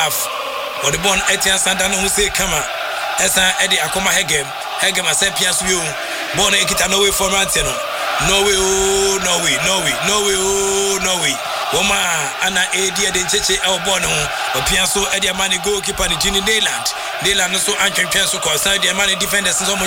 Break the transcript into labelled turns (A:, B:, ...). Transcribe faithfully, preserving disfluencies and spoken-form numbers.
A: half. Or the born Etienne Santana who say come on. Esa Eddie Akoma Hegem. Hegem I said Pias you. Born Ekita no way for Mantino. No way, oh, no way, no way, no way, oh, no way. Woma ana Eddie de Cheche El Bono. Or Piasso Eddie Mani goalkeeper in Jini Dayland. Dayland also Anton Piasso cause Eddie Mani defenders in